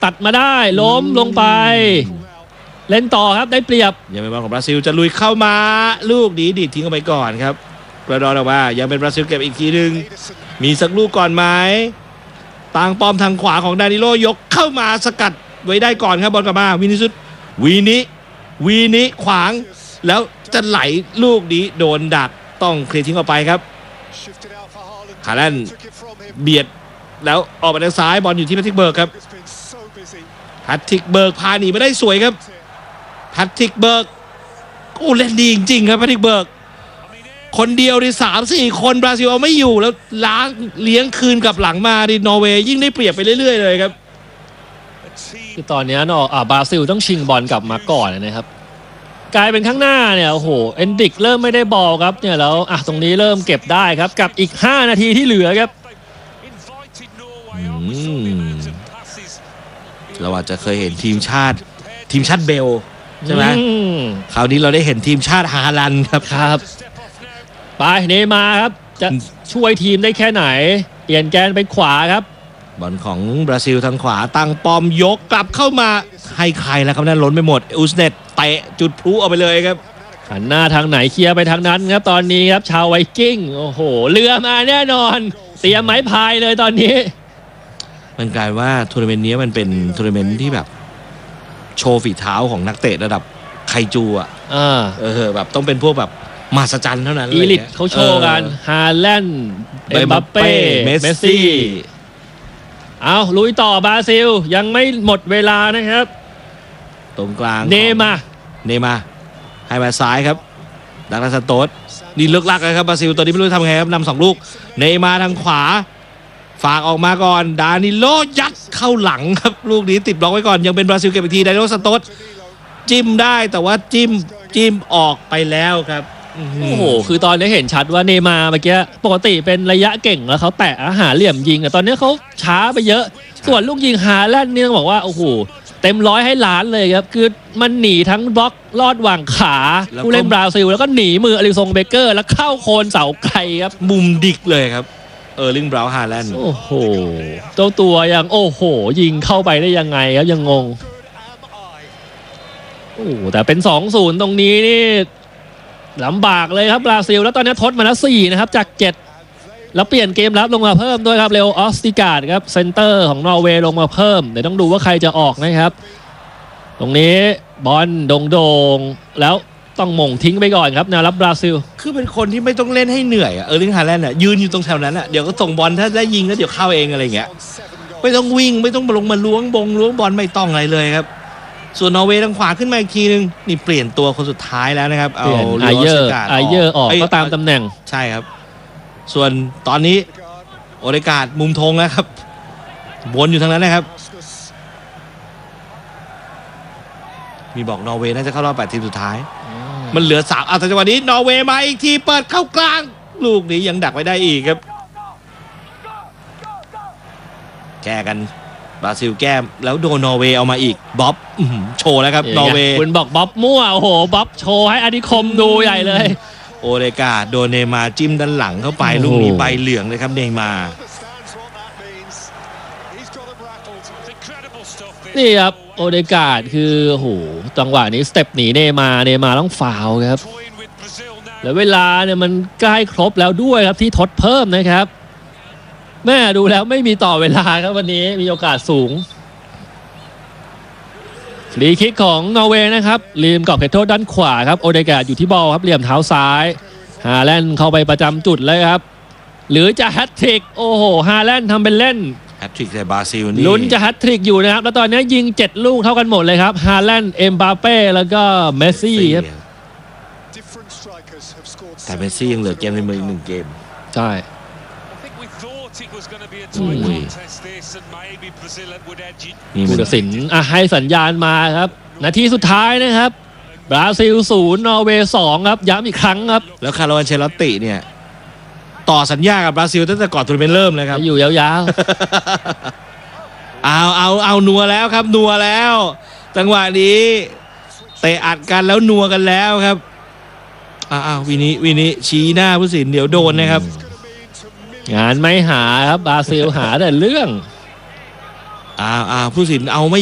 ตัดมาได้ล้มลงไปเล่นต่อครับได้เปรียบยังเป็นบอลของบราซิลจะลุยเข้ามาลูกนี้ดีดทิ้งออกไปก่อนครับกระดอนออกมายังเป็นบราซิลเก็บอีกทีนึงมีสักลูกก่อนไหมต่างป้อมทางขวาของดานิโลยกเข้ามาสกัดไว้ได้ก่อนครับบอลกลับมาวินิซุสวีนิขวางแล้วจะไหลลูกนี้โดนดักต้องเคลียร์ทิ้งออกไปครับฮาแลนด์เบียดแล้วออกมาทางซ้ายบอลอยู่ที่แพทริกเบิร์กครับแพทริกเบิร์กพาหนีไม่ได้สวยครับแพทริกเบิร์กโอ้เล่นดีจริงๆครับแพทริกเบิร์กคนเดียวใน3-4 คนบราซิลเอาไม่อยู่แล้วล้างเลี้ยงคืนกับหลังมาดินอร์เวย์ยิ่งได้เปรียบไปเรื่อยๆเลยครับคือตอนนี้บราซิลต้องชิงบอลกลับมาก่อนนะครับกลายเป็นข้างหน้าเนี่ยโอ้โหเอนดิกเริ่มไม่ได้บอลครับเนี่ยแล้วตรงนี้เริ่มเก็บได้ครับกับอีก5 นาทีที่เหลือครับเราอาจจะเคยเห็นทีมชาติเบลใช่ไหมคราวนี้เราได้เห็นทีมชาติฮาลันด์ครับไปเนย์มาร์ครับจะช่วยทีมได้แค่ไหนเปลี่ยนแกนไปขวาครับบอลของบราซิลทางขวาตั้งปอมยกกลับเข้ามาให้ใครแล้วครับนั่นล้นไปหมดอุสเนตเตะจุดพลุออกไปเลยครับหันหน้าทางไหนเคลียร์ไปทางนั้นครับตอนนี้ครับชาวไวกิ้งโอ้โหเรือมาแน่นอนเตรียมไม้พายเลยตอนนี้มันกลายว่าทัวร์นาเมนต์นี้มันเป็นทัวร์นาเมนต์ที่แบบโชว์ฝีเท้าของนักเตะระดับไคจูแบบต้องเป็นพวกแบบมหัศจรรย์เท่านั้นอีลิทเขาโชว์กันฮาแลนด์เอ็มบัปเป้เมสซี่เอาลุยต่อบราซิลยังไม่หมดเวลานะครับตรงกลางเนมาให้มาซ้ายครับดักลาสโตสนี่เลิกลักเลยครับบราซิลตัวนี้ไม่รู้ทำไงครับนำ2 ลูกเนมาทางขวาฝากออกมาก่อนดานิโลยัดเข้าหลังครับลูกนี้ติดบล็อกไว้ก่อนยังเป็นบราซิลเก็บอีกทีดานิโลซานโตสจิ้มได้แต่ว่าจิ้มออกไปแล้วครับโอ้โหคือตอนนี้เห็นชัดว่าเนมาเมื่อกี้ปกติเป็นระยะเก่งแล้วเขาแตะหาเหลี่ยมยิงแต่ตอนนี้เขาช้าไปเยอะส่วนลูกยิงฮาแลนด์นี่ต้องบอกว่าโอ้โหเต็ม100ให้ล้านเลยครับคือมันหนีทั้งบล็อกลอดหว่างขาผู้เล่นบราซิลแล้วก็หนีมืออลิซงเบเกอร์แล้วเข้าโคนเสาไกลครับมุมดิกเลยครับลิงบราวน์ฮาแลนด์โอ้โหเจ้าตัวยังโอ้โหยิงเข้าไปได้ยังไงครับยังงงโอ้แต่เป็น 2-0 ตรงนี้นี่ลำบากเลยครับบราซิลแล้วตอนนี้ทดมาแล้ว4นะครับจาก7แล้วเปลี่ยนเกมรับลงมาเพิ่มด้วยครับเรโอออสติการ์ดครับเซนเตอร์ของนอร์เวย์ลงมาเพิ่มเดี๋ยวต้องดูว่าใครจะออกนะครับตรงนี้บอลโด่งแล้วต้องหม่งทิ้งไปก่อนครับแนวรับบราซิลคือเป็นคนที่ไม่ต้องเล่นให้เหนื่อยลิงฮาแลนด์ยืนอยู่ตรงแถวนั้นเดี๋ยวก็ส่งบอลถ้าได้ยิงแล้วเดี๋ยวเข้าเองอะไรเงี้ยไม่ต้องวิ่งไม่ต้องลงมาล้วงบอลไม่ต้องอะไรเลยครับส่วนนอร์เวย์ทางขวาขึ้นมาอีกทีนึงนี่เปลี่ยนตัวคนสุดท้ายแล้วนะครับเอาไอเยอร์ออกก็ตามตำแหน่งใช่ครับส่วนตอนนี้โอเดการ์ดมุมธงแล้วครับวนอยู่ทางนั้นนะครับมีบอกนอร์เวย์น่าจะเข้ารอบ8 ทีมสุดท้ายมันเหลือ3แต่จังหวะนี้นอร์เวย์มาอีกทีเปิดเข้ากลางลูกนี้ยังดักไว้ได้อีกครับแก้กันบราซิลแก้มแล้วโดนนอร์เวย์เอามาอีกบ๊อบโชว์แล้วครับนอร์เวย์คุณบอกบ๊อบมั่วโอ้โหบ๊อบโชว์ให้อานิคมดูใหญ่เลยโอเดการ์ดโดนเนย์มาร์จิ้มด้านหลังเข้าไปลูกนี้ใบเหลืองเลยครับเนย์มาร์นี่ครับโอเดการ์ดคือโอ้โหจังหวะนี้สเต็ปหนีเนย์มาร์ต้องฟาวล์ครับแล้วเวลาเนี่ยมันใกล้ครบแล้วด้วยครับที่ทดเพิ่มนะครับแม่ดูแล้วไม่มีต่อเวลาครับวันนี้มีโอกาสสูงฟรีคิกของนอร์เวย์นะครับริมกรอบเขตโทษด้านขวาครับโอเดการ์ดอยู่ที่บอลครับเหลี่ยมเท้าซ้ายฮาแลนด์เข้าไปประจำจุดเลยครับหรือจะแฮตทริกโอ้โหฮาแลนด์ทำเป็นเล่นแฮตทริกในบราซิลนี่ลุ้นจะแฮตทริกอยู่นะครับแล้วตอนนี้ยิง7 ลูกเท่ากันหมดเลยครับฮาแลนด์เอ็มบาเป้แล้วก็เมสซี่ครับแต่เมสซี่ยังเหลือเกมในมืออีก1 เกมใช่นี่ผู้ตัดสินให้สัญญาณมาครับนาทีสุดท้ายนะครับบราซิล0นอร์เวย์2ครับย้ำอีกครั้งครับแล้วคาร์โล อันเชลอตติเนี่ยต่อสัญญากับบราซิลตั้งแต่ก่อนทัวร์นาเมนต์เริ่มเลยครับอยู่ยาวๆเอานัวแล้วครับนัวแล้วจังหวะนี้เตะอัดกันแล้วนัวกันแล้วครับวินิชี้หน้าผู้ตัดสินเดี๋ยวโดนนะครับงานไม่หาครับบราซิลหาแต่เรื่องผู้สินเอาไม่